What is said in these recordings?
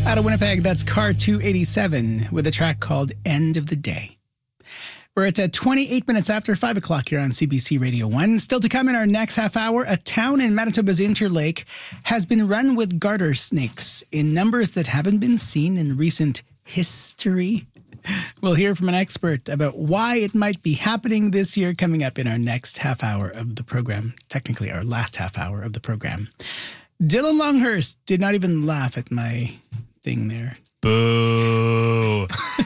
Out of Winnipeg, that's Car 287 with a track called End of the Day. We're at 28 minutes after 5 o'clock here on CBC Radio 1. Still to come in our next half hour, a town in Manitoba's Interlake has been run with garter snakes in numbers that haven't been seen in recent history. We'll hear from an expert about why it might be happening this year coming up in our next half hour of the program. Technically, our last half hour of the program. Dylan Longhurst did not even laugh at my thing there. Boo.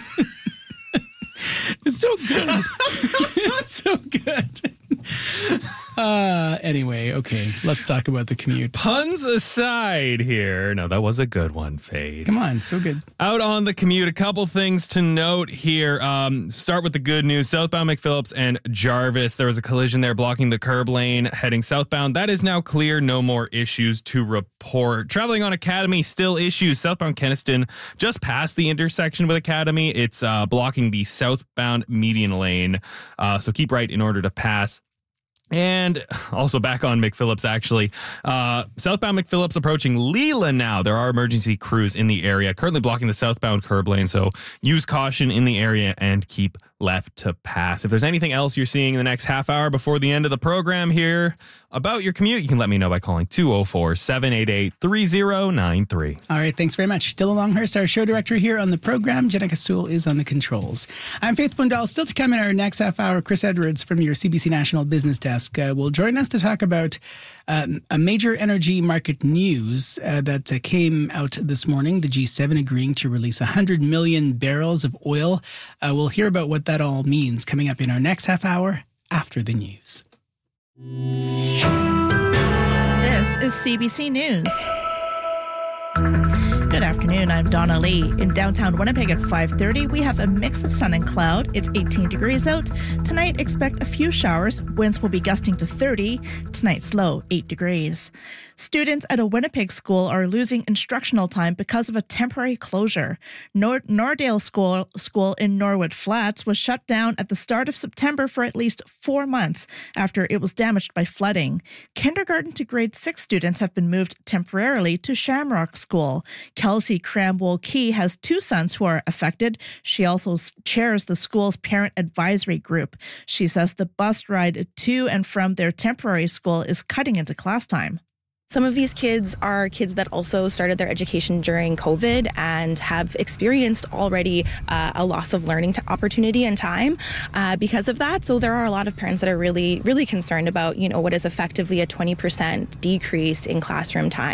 It's so good. It's so good. Anyway, okay, let's talk about the commute. Puns aside here. No, that was a good one, Fade. Come on, so good. Out on the commute, a couple things to note here. Start with the good news. Southbound McPhillips and Jarvis. There was a collision there blocking the curb lane heading southbound. That is now clear. No more issues to report. Traveling on Academy, still issues. Southbound Kenniston, just past the intersection with Academy. It's blocking the southbound median lane. So keep right in order to pass. And also back on McPhillips, actually. Southbound McPhillips approaching Leland now. There are emergency crews in the area currently blocking the southbound curb lane. So use caution in the area and keep left to pass. If there's anything else you're seeing in the next half hour before the end of the program here about your commute, you can let me know by calling 204-788-3093. All right, thanks very much. Dylan Longhurst, our show director here on the program. Jenica Sewell is on the controls. I'm Faith Bundal. Still to come in our next half hour, Chris Edwards from your CBC National Business Desk will join us to talk about a major energy market news that came out this morning. The G7 agreeing to release 100 million barrels of oil. We'll hear about what that all means coming up in our next half hour after the news. This is CBC News. Good afternoon, I'm Donna Lee. In downtown Winnipeg at 5:30, we have a mix of sun and cloud. It's 18 degrees out. Tonight, expect a few showers. Winds will be gusting to 30. Tonight's low, 8 degrees. Students at a Winnipeg school are losing instructional time because of a temporary closure. Nordale School in Norwood Flats was shut down at the start of September for at least 4 months after it was damaged by flooding. Kindergarten to grade 6 students have been moved temporarily to Shamrock School. Kelsey Cramwell-Key has 2 sons who are affected. She also chairs the school's parent advisory group. She says the bus ride to and from their temporary school is cutting into class time. Some of these kids are kids that also started their education during COVID and have experienced already a loss of learning opportunity and time because of that. So there are a lot of parents that are really, really concerned about, what is effectively a 20% decrease in classroom time.